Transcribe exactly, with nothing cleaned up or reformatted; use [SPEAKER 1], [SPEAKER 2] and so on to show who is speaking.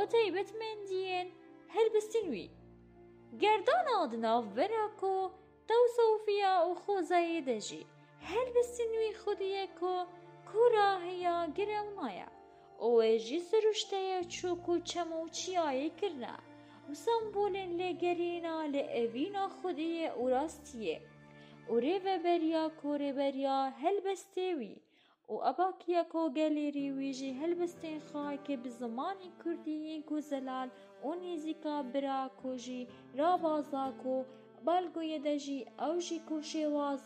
[SPEAKER 1] تایبەتمەندیên helbestên wî. Gerdana di navbera ku Tewsofiya û xwezayê de jî helbestên wî xwedî ye ku kûra heya girewna ye û wê jî siruşteyê çûk û çem û çiyayê kirine û sembolên lêgerîna li evîna xwediyê û rastiyê û rêveberiya ku rêberiya helbestê wî û ebakiya ku gelêrî wî jî helbestên xayekê bi zimanê Kurdî yên ku zelal û nêzîka bira ku jî rabaza ku balgoyê de jî ew jî ku şêwazê